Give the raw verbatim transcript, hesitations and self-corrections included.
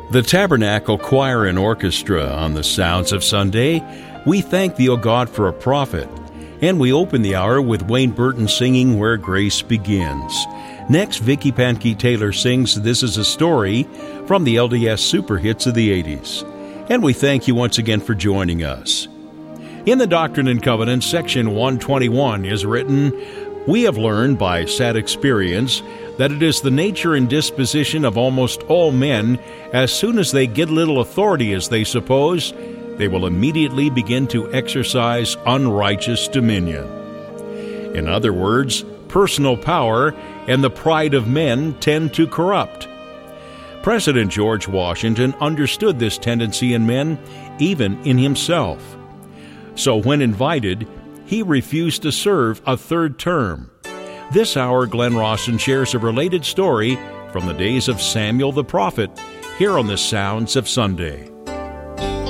The Tabernacle Choir and Orchestra on the Sounds of Sunday. We thank thee, O God, for a prophet. And we open the hour with Wayne Burton singing Where Grace Begins. Next, Vicky Pankey Taylor sings This Is a Story from the L D S Super Hits of the eighties. And we thank you once again for joining us. In the Doctrine and Covenants, section one twenty-one is written, We have learned by sad experience that it is the nature and disposition of almost all men, as soon as they get little authority as they suppose, they will immediately begin to exercise unrighteous dominion. In other words, personal power and the pride of men tend to corrupt. President George Washington understood this tendency in men, even in himself. So when invited, he refused to serve a third term. This hour, Glenn Rawson shares a related story from the days of Samuel the prophet, here on the Sounds of Sunday.